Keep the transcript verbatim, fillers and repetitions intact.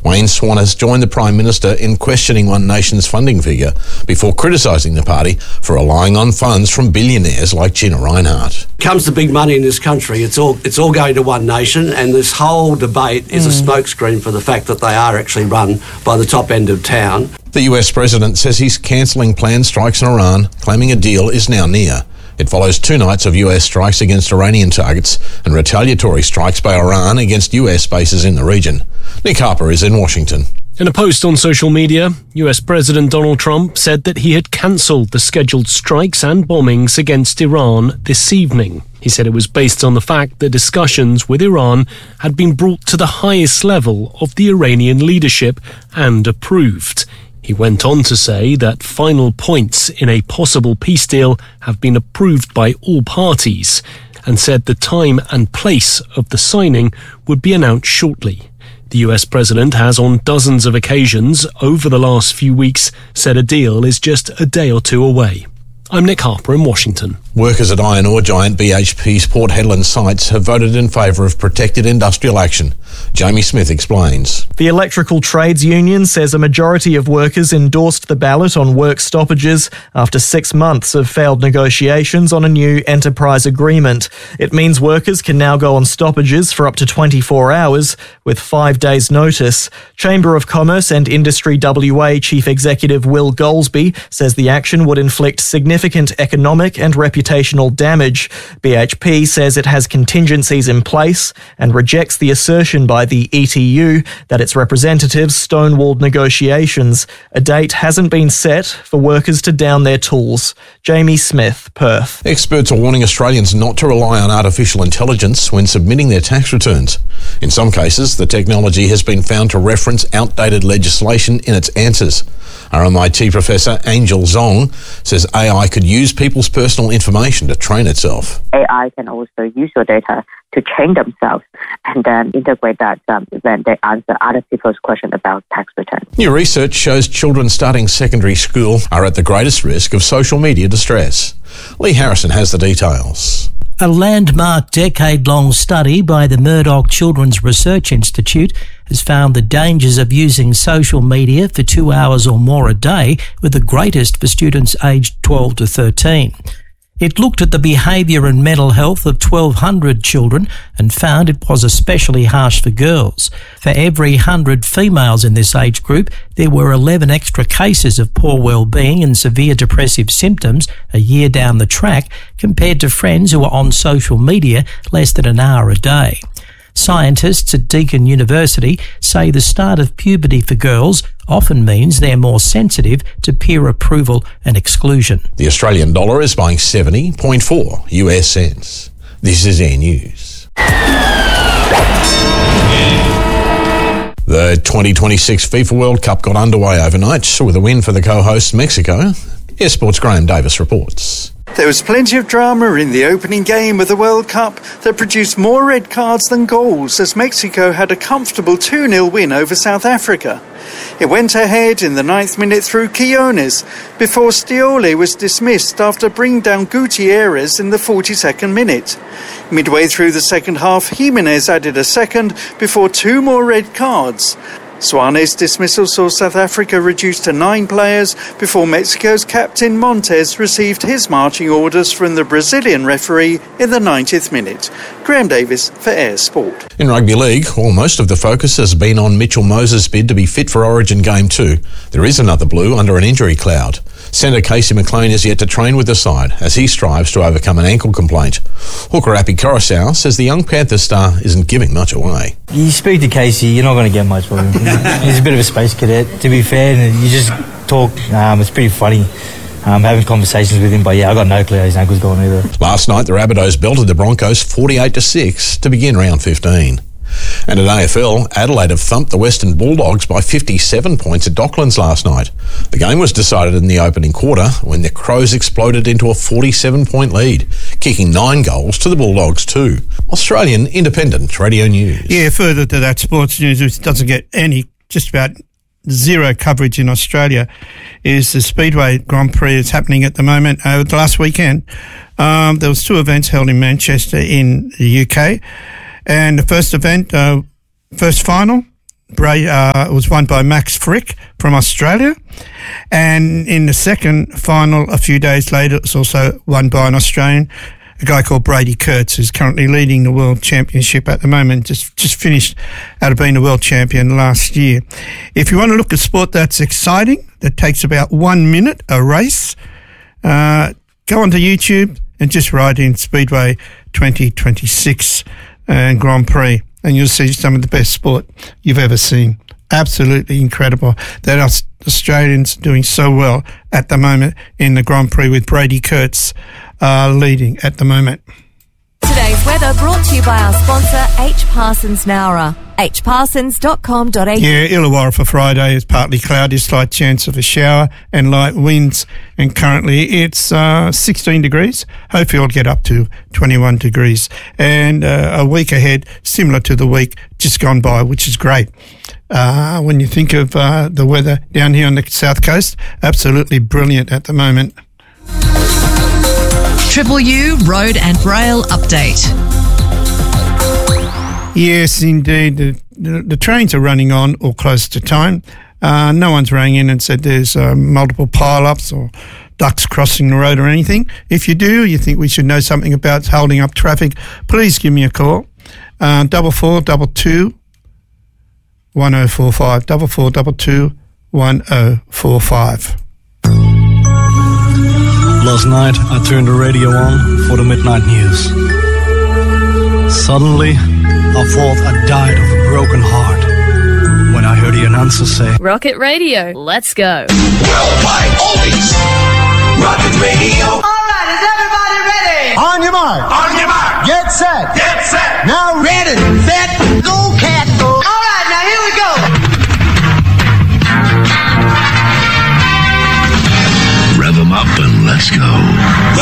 Wayne Swan has joined the Prime Minister in questioning One Nation's funding figure before criticising the party for relying on funds from billionaires like Gina Rinehart. Comes to big money in this country, it's all it's all going to One Nation, and this whole debate is mm. a smokescreen for the fact that they are actually run by the top end of town. The U S president says he's cancelling planned strikes in Iran, claiming a deal is now near. It follows two nights of U S strikes against Iranian targets and retaliatory strikes by Iran against U S bases in the region. Nick Harper is in Washington. In a post on social media, U S President Donald Trump said that he had cancelled the scheduled strikes and bombings against Iran this evening. He said it was based on the fact that discussions with Iran had been brought to the highest level of the Iranian leadership and approved. He went on to say that final points in a possible peace deal have been approved by all parties, and said the time and place of the signing would be announced shortly. The U S president has on dozens of occasions over the last few weeks said a deal is just a day or two away. I'm Nick Harper in Washington. Workers at iron ore giant B H P's Port Hedland sites have voted in favour of protected industrial action. Jamie Smith explains. The Electrical Trades Union says a majority of workers endorsed the ballot on work stoppages after six months of failed negotiations on a new enterprise agreement. It means workers can now go on stoppages for up to twenty-four hours with five days' notice. Chamber of Commerce and Industry W A Chief Executive Will Goldsby says the action would inflict significant economic and reputational damage. B H P says it has contingencies in place and rejects the assertion by the E T U that its representatives stonewalled negotiations. A date hasn't been set for workers to down their tools. Jamie Smith, Perth. Experts are warning Australians not to rely on artificial intelligence when submitting their tax returns. In some cases, the technology has been found to reference outdated legislation in its answers. R M I T Professor Angel Zong says A I could use people's personal information to train itself. A I can also use your data to train themselves and then integrate that um, when they answer other people's questions about tax returns. New research shows children starting secondary school are at the greatest risk of social media distress. Lee Harrison has the details. A landmark decade-long study by the Murdoch Children's Research Institute has found the dangers of using social media for two hours or more a day were the greatest for students aged twelve to thirteen. It looked at the behaviour and mental health of twelve hundred children and found it was especially harsh for girls. For every one hundred females in this age group, there were eleven extra cases of poor well-being and severe depressive symptoms a year down the track compared to friends who were on social media less than an hour a day. Scientists at Deakin University say the start of puberty for girls often means they're more sensitive to peer approval and exclusion. The Australian dollar is buying seventy point four U S cents. This is Air News. The twenty twenty-six FIFA World Cup got underway overnight with a win for the co-hosts Mexico. Air Sports' Graham Davis reports. There was plenty of drama in the opening game of the World Cup that produced more red cards than goals as Mexico had a comfortable two nil win over South Africa. It went ahead in the ninth minute through Quiones before Stioli was dismissed after bringing down Gutierrez in the forty-second minute. Midway through the second half, Jimenez added a second before two more red cards. Suarez's dismissal saw South Africa reduced to nine players before Mexico's captain Montes received his marching orders from the Brazilian referee in the ninetieth minute. Graham Davis for Air Sport. In rugby league, well, most of the focus has been on Mitchell Moses' bid to be fit for Origin Game two. There is another blue under an injury cloud. Centre Casey McLean is yet to train with the side as he strives to overcome an ankle complaint. Hooker Appy Coruscant says the young Panthers star isn't giving much away. You speak to Casey, you're not going to get much from him. He's a bit of a space cadet, to be fair, and you just talk. Um, it's pretty funny um, having conversations with him, but yeah, I got no clue how his ankle's going either. Last night, the Rabbitohs belted the Broncos forty-eight to six to begin round fifteen. And in A F L, Adelaide have thumped the Western Bulldogs by fifty-seven points at Docklands last night. The game was decided in the opening quarter when the Crows exploded into a forty-seven point lead, kicking nine goals to the Bulldogs two. Australian Independent Radio News. Yeah, further to that sports news, which doesn't get any, just about zero coverage in Australia, is the Speedway Grand Prix that's happening at the moment. Uh, the last weekend, um, there was two events held in Manchester in the U K. And the first event, uh, first final, Bra- uh, was won by Max Frick from Australia. And in the second final, a few days later, it was also won by an Australian, a guy called Brady Kurtz, who's currently leading the World Championship at the moment, just just finished out of being a world champion last year. If you want to look at sport that's exciting, that takes about one minute, a race, uh, go onto YouTube and just write in Speedway twenty twenty-six and Grand Prix, and you'll see some of the best sport you've ever seen. Absolutely incredible that us Australians are doing so well at the moment in the Grand Prix, with Brady Kurtz uh, leading at the moment. Today's weather brought to you by our sponsor, H. Parsons Nowra. h parsons dot com dot a u. Yeah, Illawarra for Friday is partly cloudy, slight chance of a shower and light winds. And currently it's uh, sixteen degrees. Hopefully it'll get up to twenty-one degrees. And uh, a week ahead, similar to the week just gone by, which is great. Uh, when you think of uh, the weather down here on the south coast, absolutely brilliant at the moment. Triple U Road and Rail Update. Yes, indeed. The, the, the trains are running on or close to time. Uh, no one's rang in and said there's uh, multiple pile-ups or ducks crossing the road or anything. If you do, you think we should know something about holding up traffic, please give me a call. Uh, double four, double two, one oh four five. Double four, double two, one oh four five. Last night, I turned the radio on for the midnight news. Suddenly, I thought I died of a broken heart when I heard the announcer say, Rocket Radio, let's go. Worldwide oldies, Rocket Radio. All right, is everybody ready? On your mark. On your mark. Get set. Get set. Now ready, set, go, cat, go. All right, now here we go. Rev them up and let's go.